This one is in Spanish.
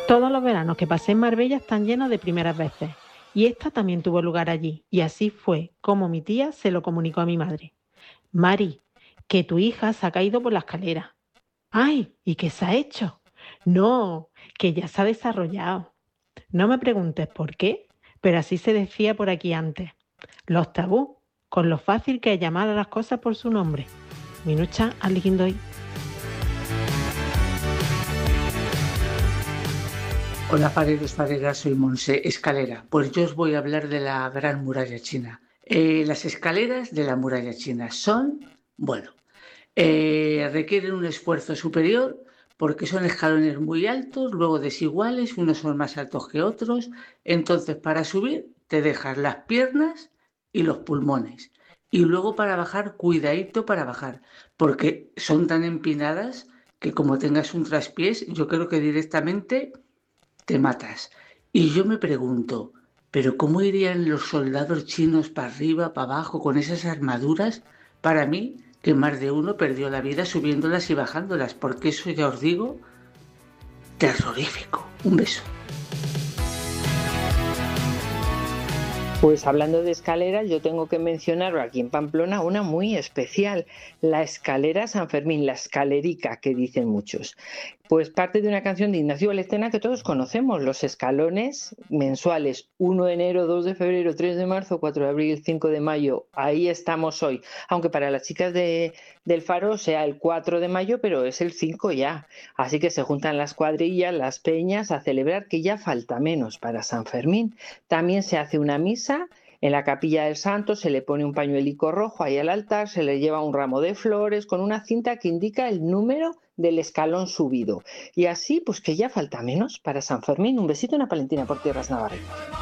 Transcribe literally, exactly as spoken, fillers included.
Todos los veranos que pasé en Marbella están llenos de primeras veces, y esta también tuvo lugar allí, y así fue como mi tía se lo comunicó a mi madre. Mari, que tu hija se ha caído por la escalera. ¡Ay! ¿Y qué se ha hecho? No, que ya se ha desarrollado. No me preguntes por qué, pero así se decía por aquí antes. Los tabú, con lo fácil que es llamar a las cosas por su nombre. Minucha Aligindoi. Hola Paredes, Paredes, soy Monse Escalera. Pues yo os voy a hablar de la Gran Muralla China. Eh, las escaleras de la Muralla China son, bueno, eh, requieren un esfuerzo superior porque son escalones muy altos, luego desiguales, unos son más altos que otros. Entonces para subir te dejas las piernas y los pulmones. Y luego para bajar, cuidadito para bajar, porque son tan empinadas que como tengas un traspiés, yo creo que directamente te matas. Y yo me pregunto, ¿pero cómo irían los soldados chinos para arriba, para abajo, con esas armaduras? Para mí, que más de uno perdió la vida subiéndolas y bajándolas, porque eso ya os digo, terrorífico. Un beso. Pues hablando de escaleras, yo tengo que mencionar aquí en Pamplona una muy especial, la escalera San Fermín, la escalerica que dicen muchos. Pues parte de una canción de Ignacio Valestena que todos conocemos, los escalones mensuales, uno de enero, dos de febrero, tres de marzo, cuatro de abril, cinco de mayo, ahí estamos hoy. Aunque para las chicas de, del Faro sea el cuatro de mayo, pero es el cinco ya. Así que se juntan las cuadrillas, las peñas, a celebrar que ya falta menos para San Fermín. También se hace una misa en la capilla del santo, se le pone un pañuelico rojo ahí al altar, se le lleva un ramo de flores con una cinta que indica el número del escalón subido. Y así, pues que ya falta menos para San Fermín. Un besito y una palentina por tierras navarrinas.